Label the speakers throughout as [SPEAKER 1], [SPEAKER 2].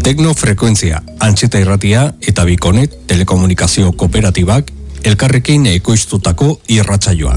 [SPEAKER 1] Teknofrekuentzia, Antxeta Irratia eta Bikonet telekomunikazio kooperatibak elkarrekin ekoiztutako irratsaioa.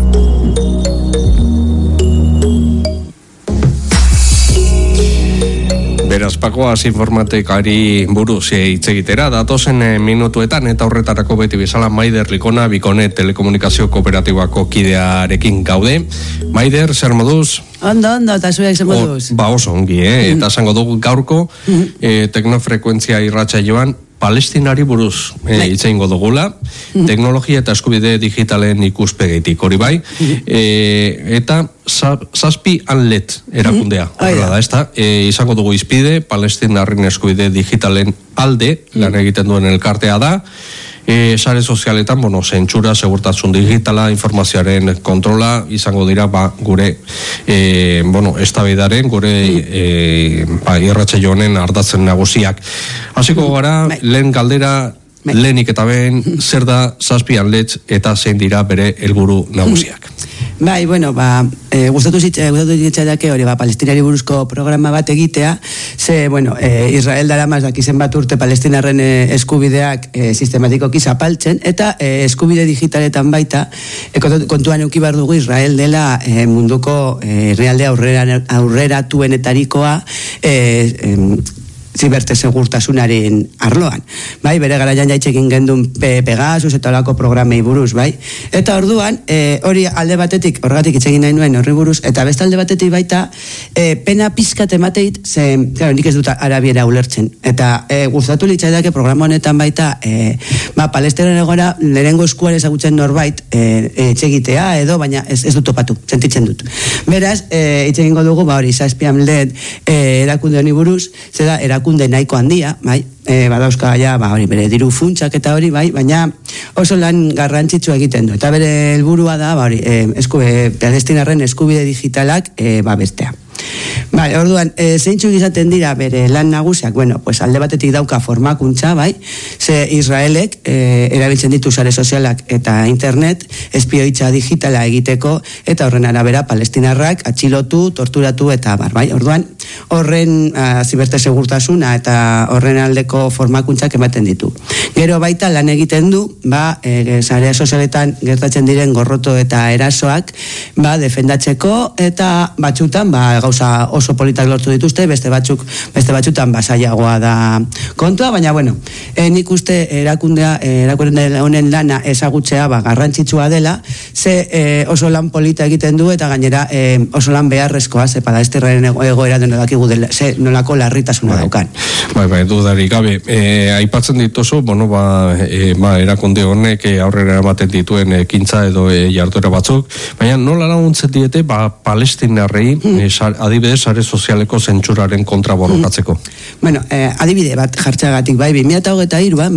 [SPEAKER 1] Beraz, Pakoaz informatikari buruz hitz egitera, datozen minutuetan eta horretarako beti bezala Maider Likona, Bikonet telekomunikazio kooperatibako kidearekin gaude. Maider, zer moduz?
[SPEAKER 2] Ondo, eta zuek zer moduz?
[SPEAKER 1] Oso ongi, eta esango dugu gaurko teknofrekuentzia irratsaioan Palestinari buruz hitz egingo dugula, teknologia eta eskubide digitalen ikuspegitik, hori bai, eta zazpi anlet erakundea, horrela da, ezta, izango dugu izpide, Palestinarren eskubide digitalen alde, lan egiten duen elkartea da, sare sozialetan, zentsura, segurtasun digitala, informazioaren kontrola, izango dira, gure, eztabaidaren, gure irratsaio honen ardatzen nagusiak. Hasiko gara, lehen galdera, lehenik eta ben, zer da zazpi anlet eta zein dira bere helburu nagusiak.
[SPEAKER 2] Bai, gustatu zitzaidake hori, Palestinari buruzko programa bat egitea, ze, Israel daramaz dakizen bat urte Palestinarren eskubideak sistematikoki zapaltzen, eta eskubide digitaletan baita, kontuan euki behar dugu Israel dela munduko herrialde aurreratuenetarikoa ziberte segurtasunaren arloan. Bai, bere garaian jaitzekin gendun Pegasus eta olako programei buruz, bai. Eta orduan, hori alde batetik, horregatik hitz egin nahi nuen horri buruz, eta beste alde batetik baita, pena pizkat emateit, ze, nik ez dut arabiera ulertzen. Eta gustatu litzaidake programa honetan baita, Palestinan egora, lehenengo eskuan ezagutzen norbait, etxegitea edo, baina ez dut topatu, sentitzen dut. Beraz, hitz egingo dugu, hori, zazpian lehen erakunde honi buruz, zeda, erakunde nahiko handia, bai, badauzka ja, hori, bere diru funtsak eta hori, bai, baina oso lan garrantzitsu egiten du. Eta bere helburua da, hori, Palestinarren eskubide digitalak, bestea. Bai, orduan, zeintzuk izaten dira bere lan nagusiak, alde batetik dauka formakuntza, bai, ze Israelek erabiltzen ditu sare sozialak eta internet, espioitza digitala egiteko, eta horren arabera Palestinarrak atxilotu, torturatu eta bai, orduan, horren ziberte segurtasuna eta horren aldeko formakuntzak ematen ditu. Gero baita lan egiten du, sare sozialetan gertatzen diren gorroto eta erasoak, defendatzeko, eta batzutan, gauza oso politak lortu dituzte, beste batzutan basaiagoa da kontua, baina nik uste erakunde honen lana ezagutzea garrantzitsua dela, ze oso lan polita egiten du eta gainera oso lan beharrezkoa, ze Palestinaren egoera denadakigu ze nolako larritasuna daukan.
[SPEAKER 1] Bai, dudarik gabe, aipatzen dituzu, erakunde honek aurrera ematen dituen ekintza edo jarduera batzuk, baina nola laguntzen diete Palestinarrei adibidez sare sozialeko zentsuraren kontra borrokatzeko?
[SPEAKER 2] Adibide bat jartzeagatik, 2023an,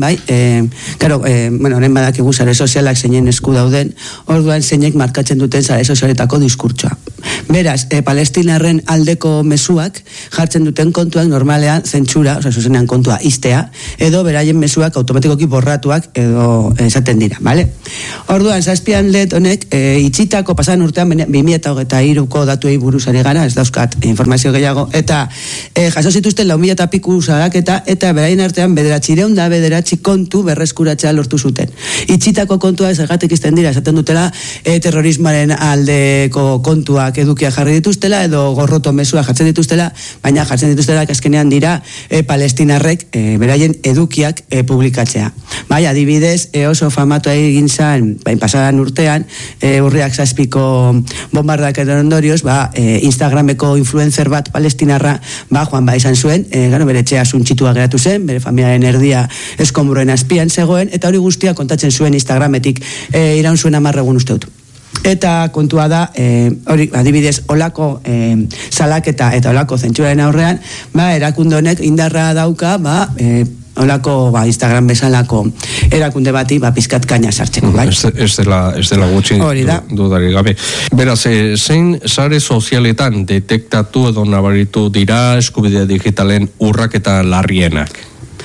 [SPEAKER 2] honen badakigu sare sozialak zeinen esku dauden, orduan zeinek markatzen duten sare sozialetako diskurtsoa. Beraz, Palestinarren aldeko mezuak jartzen duten kontuak normalean zentsura, zuzenean kontua iztea, edo beraien mezuak automatikoki borratuak edo esaten dira, bale? Orduan, zazpian let honek, itxitako pasan urtean 2023ko datuei buruzare gara, ez dauzkat informazio gehiago, eta jaso zituzten 4,000 piku salaketa, eta beraien artean 900 kontu berreskuratzea lortu zuten. Itxitako kontua ezagatik izten dira, esaten dutela terrorismoaren aldeko kontuak edukia jarri dituztela, edo gorroto mesua jartzen dituztela, baina jartzen dituztela azkenean dira Palestinarrek beraien edukiak publikatzea. Bai, adibidez, oso famatu egin zen, pasadan urtean, urriak 7ko bombardak edo ondorioz, Instagrameko influencer bat Palestinarra, Juan izan zuen, bere etxea suntxitua geratu zen, bere familiaren erdia eskonbroen azpian zegoen, eta hori guztia kontatzen zuen Instagrametik, iraun zuen 10 egun uste dut. Eta kontua da, hori adibidez, olako salaketa eta olako zentsuraren aurrean, erakunde honek indarra dauka, olako Instagram bezalako erakunde bati pizkat kaina sartzeko, bai?
[SPEAKER 1] Ez dela gutxi dudari gabe. Beraz, zein sare sozialetan detektatu edo nabaritu dira eskubide digitalen urraketa larrienak?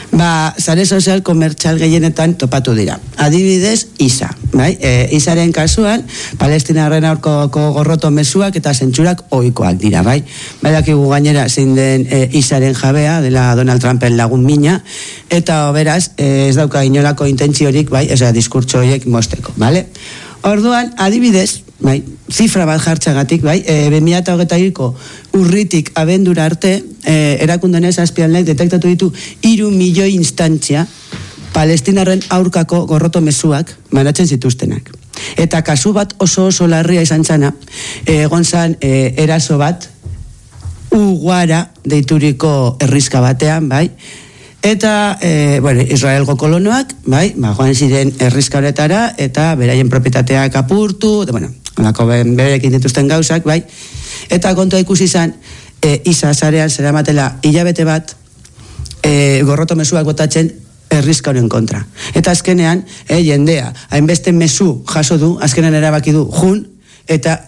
[SPEAKER 2] Sare sozial komertzial gehienetan topatu dira. Adibidez, ISA, bai? ISAren kasuan, Palestinarren aurkoko gorroto mezuak eta zentsurak ohikoak dira, bai? Badakigu gainera zein den ISAren jabea, dela Donald Trumpen lagun mina, eta beraz, ez dauka inolako intentziorik, bai? Diskurtso horiek mosteko, bale? Orduan, adibidez, bai, zifra bat jartxagatik, bai, 2023ko urritik abendura arte, erakundenez azpialnek detektatu ditu 3 milioi instantzia Palestinarren aurkako gorroto mezuak manatzen zituztenak. Eta kasu bat oso larria izan zana, egon zan eraso bat, Uguara deituriko herrizka batean, bai, eta, Israelgo kolonoak, bai, joan ziren herrizka honetara, eta beraien propietateak apurtu, honako berekin dituzten gauzak, bai, eta kontua ikusi izan, ISA sarean zeramatela hilabete bat, gorroto mezuak botatzen herrizka honen kontra. Eta azkenean, jendea, hainbeste mezu jaso du, azkenean erabaki du, jun, eta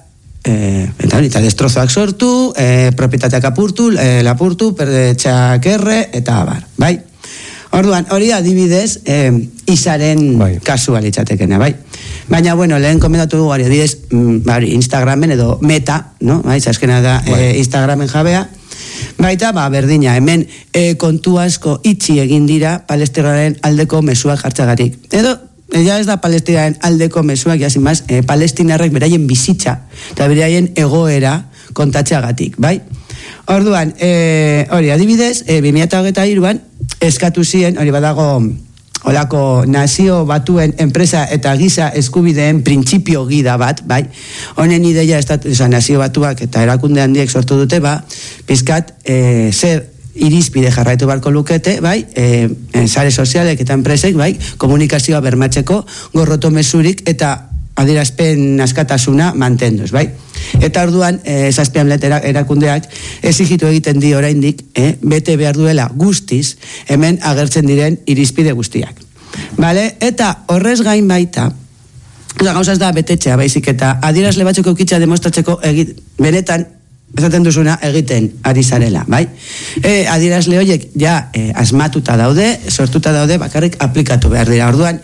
[SPEAKER 2] destrozoak sortu, propietateak apurtu, lapurtu, perdetxak erre, eta abar, bai? Orduan, hori adibidez, ISAren kasua litzatekena, bai? Baina, lehen komentatu dugu, adibidez, Instagramen edo Meta, no? Azkena da Instagramen jabea, baita, berdina, hemen kontu asko itxi egin dira Palestinaren aldeko mezuak jartzagatik. Edo, ja ez da Palestinaren aldeko mezuak, jasin maz, Palestinarrek beraien bizitza eta beraien egoera kontatxeagatik, bai? Orduan, hori, adibidez, 2023an eskatu ziren, hori badago olako nazio batuen enpresa eta giza eskubideen printzipio gida bat, bai? Honen ideia nazio batuak eta erakunde handiek sortu dute, pizkat, zer irizpide jarraitu barko lukete, bai, sare sozialek eta enpresek, bai, komunikazioa bermatzeko gorroto mezurik eta adierazpen askatasuna mantenduz, bai. Eta orduan, Zazpiamlet erakundeak exigitu egiten di oraindik, bete behar duela guztiz, hemen agertzen diren irizpide guztiak. Vale? Eta horrez gain baita, gauzaz da betetxea, baizik, eta adierazle batzuk eukitza demostratzeko benetan, esaten duzuna egiten ari zarela, bai? Adierazle horiek ja asmatuta daude, sortuta daude, bakarrik aplikatu behar dira. Orduan,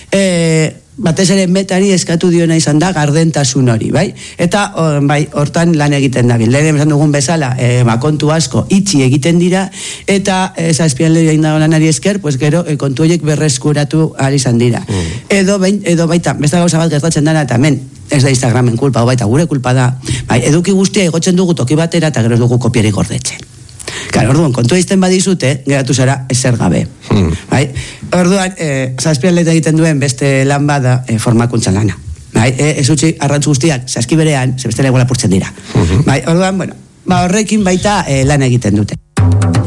[SPEAKER 2] batez ere Metari eskatu diona izan da gardentasun hori, bai? Eta, hortan lan egiten dabil. Lehen esan dugun bezala, kontu asko itxi egiten dira, eta Zazpian egin dago lanari esker, pues gero, kontu horiek berreskuratu ari izan dira. Edo baita, besta gauza bat gertatzen dara, eta hemen, ez da Instagramen kulpa, baita gure kulpa da, eduki guztia igotzen dugu toki batera, eta gero dugu kopiari gordetzen. Claro, orduan, kontua izten badizute, geratu zara ezer gabe. Orduan, Zazpian egiten duen beste lan bada formakuntza lana. Ez utzi arrantz guztiak, Zazki berean, zebestela egola purtzen dira. Orduan, horrekin baita lan egiten dute.